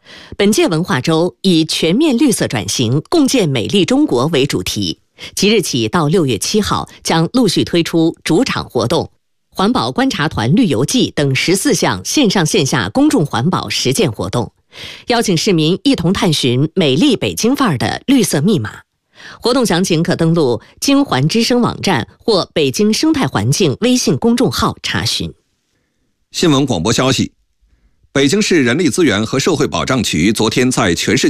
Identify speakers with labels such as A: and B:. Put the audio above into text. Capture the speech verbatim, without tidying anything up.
A: 本届文化周以全面绿色转型，共建美丽中国为主题，即日起到六月七号将陆续推出主场活动、环保观察团绿游记等十四项线上线下公众环保实践活动，邀请市民一同探寻美丽北京范儿的绿色密码。活动详情可登录京环之声网站或北京生态环境微信公众号查询。
B: 新闻广播消息：北京市人力资源和社会保障局昨天在全市